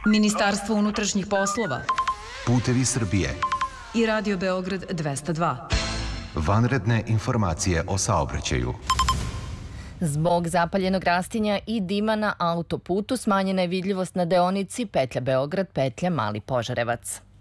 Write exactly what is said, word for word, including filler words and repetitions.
Ministarstvo unutrašnjih poslova, Putevi Srbije i Radio Beograd dvesta dva. Vanredne informacije o saobraćaju. Zbog zapaljenog rastinja i dima na autoputu smanjena je vidljivost na deonici Petlja Beograd, Petlja Mali Požarevac.